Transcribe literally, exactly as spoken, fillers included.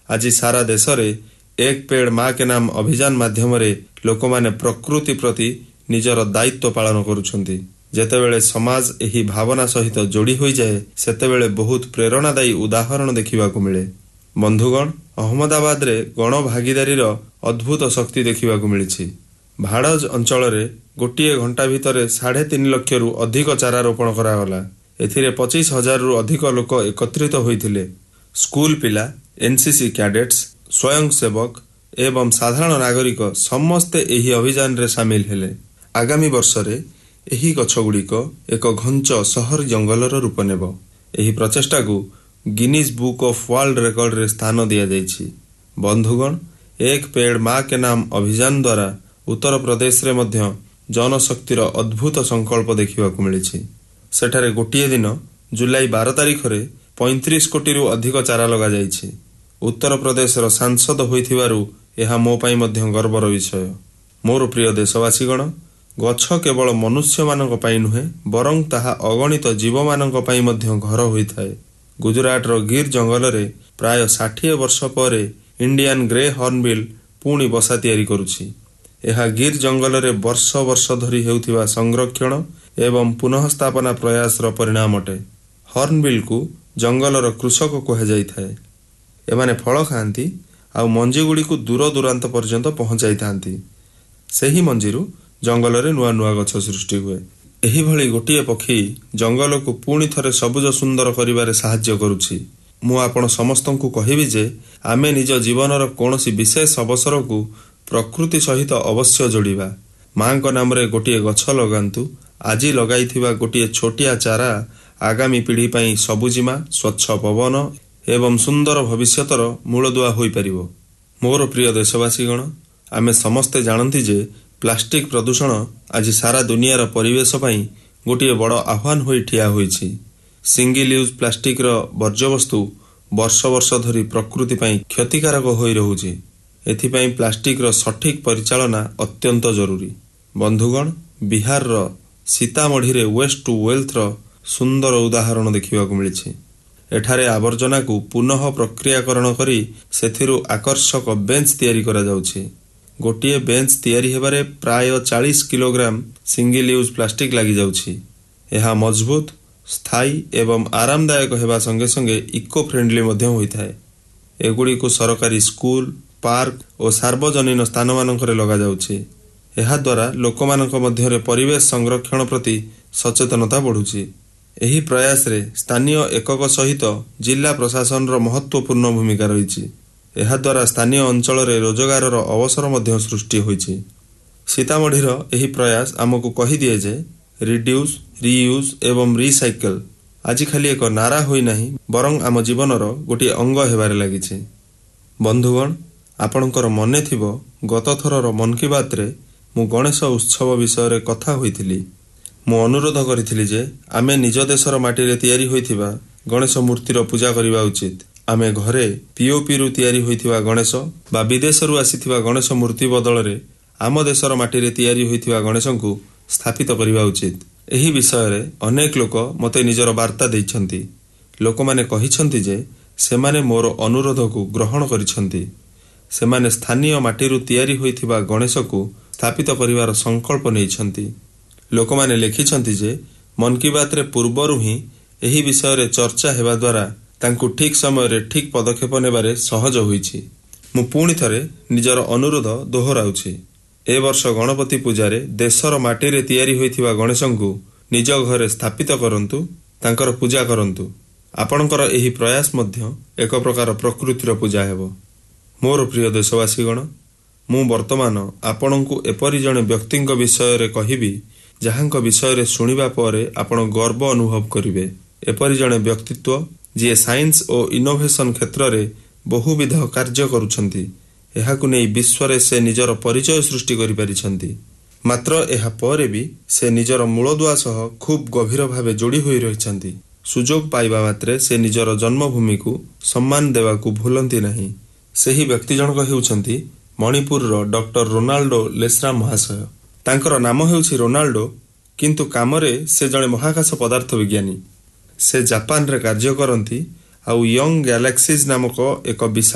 आज सारा देश रे एक पेड़ माँ के नाम अभियान माध्यम लोक माने प्रकृति प्रति निजर दायित्व पालन करुछंती। जेतेबेले समाज एही भावना सहित जोड़ी होई जाए सेतेबेले बहुत प्रेरणादायी उदाहरण देखिबा को मिले। बंधुगण, अहमदाबाद रे गण भागीदारी अद्भुत शक्ति देखिबा को मिली। भाड़ज अंचल रे गोटे घंटा भितर साढ़े तीन लक्ष रु अधिक चारा रोपण करागला। एथिरे पच्चीस हजार रु अधिक लोक एकत्रित होइथिले। स्कूल पिला, एनसीसी कैडेट्स, स्वयंसेवक एवं साधारण नागरिक समस्ते एही अभियान रे शामिल हेले। आगामी वर्ष रे एही गछगुड़िक एक घंच सहर जंगलर रूप नेब। एही प्रचेष्टा को Guinness book of world record रे स्थान दिया जाइछि। बंधुगण, एक पेड़ माँ के नाम अभियान द्वारा उत्तर प्रदेश रे मध्य जनशक्तिर अद्भुत संकल्प देखिबा को मिलिछि। सेठारे गोटिए दिन जुलाई बारह तारिख रे पैंतीस कोटी रु अधिक चारा लगा जाइछि। उत्तर प्रदेश रो सांसद होइथिबारु एहा मो पई मध्य गर्वर विषय। मोर प्रिय देशवासीगण, गछ केवल मनुष्य मानक पई नुहे बरं ताहा अगणित जीव मानक पई मध्य घर होइथाए। गुजरात रो गिर जंगल रे प्राय साठ वर्ष परे इंडियन ग्रे हॉर्नबिल पुणी बसा तैयारी करुछि। एहा गिर जंगल रे वर्ष वर्ष धरी हेउथिबा संरक्षण एवं पुनः स्थापना प्रयास रो परिणाम अटे। हॉर्नबिल को जंगल रो कृषक कहा जाइथाए। एमाने फल खाआंती आउ मंजी गुड़ी को दूर दूरांत पर्यंत पहुंचाई थांती। सेही मंजीरु जंगल रे नुआ नुआ गछ सृष्टि हुए। एही भली गोटिए पक्षी जंगल को पुणी थरे सबुज सुंदर करिबारे साहाय्य करुछि। मु आपण समस्तंकु कहिबि जे आमे निज जीवनर कोनोसी विशेष अवसर को प्रकृति सहित अवश्य जोड़िबा। माँ को नाम रे गोटिए गछ लगांतु। आज लगाइथिबा गोटिए छोटिया चारा आगामी पीढ़ी पई सबुजिमा, स्वच्छ पवन एवं सुंदर भविष्यतर मूलदुआ होई परिबो। मोर प्रिय देशवासीगण, आमे समस्ते जानती जे प्लास्टिक प्रदूषण आज सारा दुनियार परिवेश पई गोटिए बड़ आह्वान होई ठिया होईछि। सिंगल यूज प्लास्टिक रो वर्ज्यवस्तु वर्ष वर्ष धरी प्रकृति पई क्षतिकारक होई रहुछि। एथि पई प्लास्टिक रो सठिक परिचालना अत्यंत जरूरी। बंधुगण, बिहार रो सीतामढ़ी रे वेस्ट टू वेल्थ रो सुंदर उदाहरण देखिबा को मिलिछि। एठारे आवर्जना को पुनः प्रक्रियाकरण करी सेथिरु आकर्षक बेंच तैयारी करा जाउछि। गोटिए बेंच तैयारी हेबारे प्राय चालीस किलोग्राम सिंगल यूज प्लास्टिक लागि जाउछि। एहा मजबूत, स्थायी एवं आरामदायक हेबा संगे संगे इको फ्रेंडली मध्य होइथाए। एगुड़ी को सरकारी स्कूल, पार्क और सार्वजनीन स्थान मानकरे लगा जाउछि। एहा द्वारा लोकमानक मध्यरे परिवेश संरक्षण प्रति सचेतनता बढ़ुछि। एही प्रयास रे स्थानीय एकक सहित जिला प्रशासन रो महत्वपूर्ण भूमिका रहिछि। एहा द्वारा स्थानीय अंचल रे रोजगार रो अवसर मध्य सृष्टि होइछि। सीतामढ़ी रो एही प्रयास आमको कहि दिए जे रिड्यूस, रीयूज एवं रिसाइकल आज खाली एक नारा होई नाही बरं आम जीवन रो गोटे अंग हेबारे लागिछि। बंधुगण, आपणकर मने थिबो गत थर रो मन की बात रे मु गणेश उत्सव विषय रे कथा होइथिली। मु अनुरोध करिथिली जे आमे निज देशर माटी रे तैयारी होइथिबा गणेश मूर्तिर पूजा करिबा उचित। आमे घरे पीओपी रु तैयारी होइथिबा गणेश बा विदेश रु आसीथिबा गणेश मूर्ति बदल रे आम देशर माटी रे तैयारी होइथिबा गणेशंकु स्थापित करिबा उचित। एही विषय रे अनेक लोक मते निजर वार्ता दैछंती। लोक माने कहिछंती जे सेमाने मोर अनुरोध को ग्रहण करिछंती। सेमाने स्थानीय माटी रु तैयारी होइथिबा गणेश को स्थापित करिवार संकल्प नैछंती। लोक माने लिखिछंती जे मन की बात रे पूर्वरु ही एही विषय रे चर्चा हेबा द्वारा तांकु ठीक समय रे ठीक पदक्षेप नेबारे सहज होईछि। मु पुणी थरे निजर अनुरोध दोहराउछि। ए वर्ष गणपति पूजा रे देशर माटी रे तैयारी होइथिबा गणेशंकु निज घरे स्थापित करंतु, तांकर पूजा करंतु। आपणकर एही प्रयास मध्य एक प्रकार प्रकृतिर पूजा हेबो। मोर प्रिय देशवासीगण, मु वर्तमान आपणंकु एपरि जणे व्यक्तिंक विषय रे कहिबी जहांक विषय रे सुनिबा परे आपण गर्व अनुभव करिवे। एपरि जणे व्यक्तित्व जे साइंस और इनोवेशन क्षेत्र रे बहुविध कार्य करुछंती। एहाकु नै विश्व रे से निजर परिचय सृष्टि करि परिछंती। मात्र एहा परे भी से निजर मूलदुआ सह खूब गभीर भावे जोड़ी होई रहिछंती। सुजोग पाइबा मात्रे से निजर जन्मभूमि को सम्मान देवाकू भूलंती नहीं। सेही व्यक्ति जनक हेउछंती मणिपुर रो डॉक्टर रोनाल्डो लेस्राम महाशय। तांकर नाम हेउछि रोनाल्डो, किंतु कामरे से जणे महाकाश पदार्थ विज्ञानी। से जापान रे कार्य करंती आउ यंग गैलेक्सीज नामक एक विशाल